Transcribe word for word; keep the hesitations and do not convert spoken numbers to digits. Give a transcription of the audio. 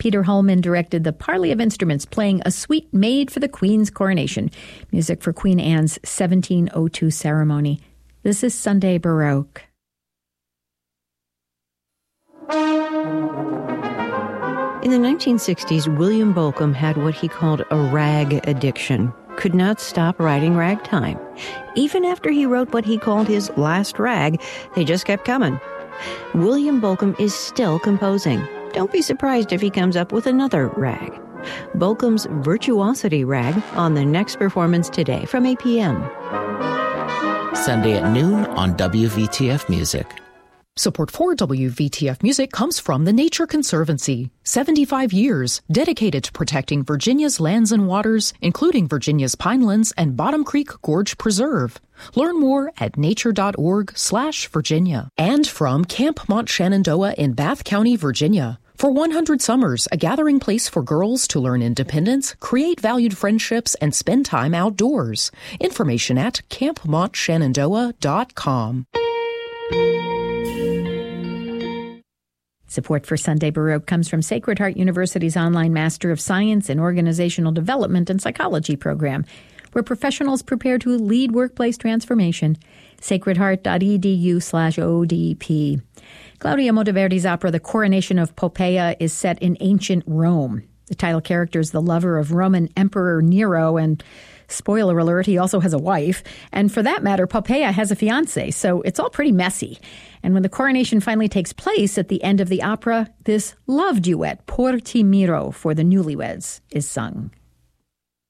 Peter Holman directed the parley of instruments playing a suite made for the Queen's coronation. Music for Queen Anne's seventeen oh two ceremony. This is Sunday Baroque. In the nineteen sixties, William Bolcom had what he called a rag addiction. Could not stop writing ragtime. Even after he wrote what he called his last rag, they just kept coming. William Bolcom is still composing. Don't be surprised if he comes up with another rag. Bolcom's Virtuosity Rag on the next performance today from eight p.m. Sunday at noon on W V T F Music. Support for W V T F Music comes from the Nature Conservancy. seventy-five years dedicated to protecting Virginia's lands and waters, including Virginia's Pinelands and Bottom Creek Gorge Preserve. Learn more at nature.org slash Virginia. And from Camp Mont Shenandoah in Bath County, Virginia. For one hundred Summers, a gathering place for girls to learn independence, create valued friendships, and spend time outdoors. Information at camp mont shenandoah dot com. Support for Sunday Baroque comes from Sacred Heart University's online Master of Science in Organizational Development and Psychology program, where professionals prepare to lead workplace transformation. sacredheart.edu slash ODP. Claudia Monteverdi's opera, The Coronation of Poppaea, is set in ancient Rome. The title character is the lover of Roman Emperor Nero, and spoiler alert, he also has a wife. And for that matter, Poppaea has a fiancé, so it's all pretty messy. And when the coronation finally takes place at the end of the opera, this love duet, Por ti miro, for the newlyweds, is sung.